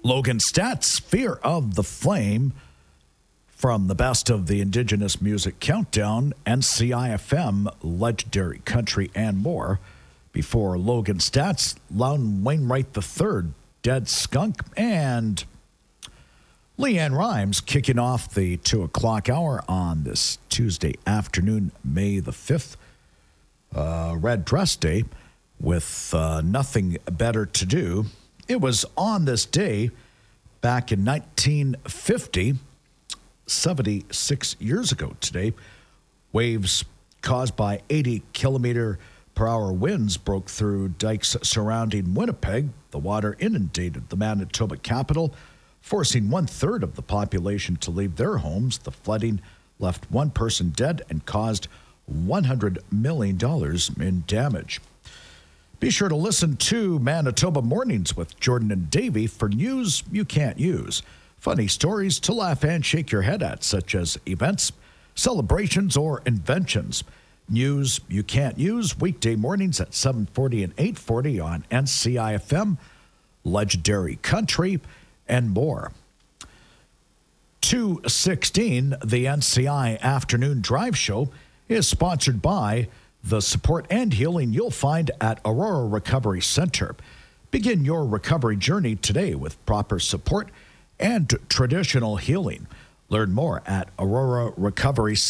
Logan Stats, Fear of the Flame, from the Best of the Indigenous Music Countdown, NCIFM, Legendary Country, and more. Before Logan Stats, Loudon Wainwright III, Dead Skunk, and Leanne Rimes kicking off the 2 o'clock hour on this Tuesday afternoon, May the 5th. Red Dress Day with nothing better to do. It was on this day back in 1950, 76 years ago today. Waves caused by 80-kilometer-per-hour winds broke through dikes surrounding Winnipeg. The water inundated the Manitoba capital, forcing one-third of the population to leave their homes. The flooding left one person dead and caused $100 million in damage. Be sure to listen to Manitoba Mornings with Jordan and Davey for news you can't use. Funny stories to laugh and shake your head at, such as events, celebrations, or inventions. News you can't use, weekday mornings at 7:40 and 8:40 on NCIFM, Legendary Country, and more. 2:16, the NCI Afternoon Drive Show, is sponsored by the support and healing you'll find at Aurora Recovery Center. Begin your recovery journey today with proper support and traditional healing. Learn more at Aurora Recovery Center.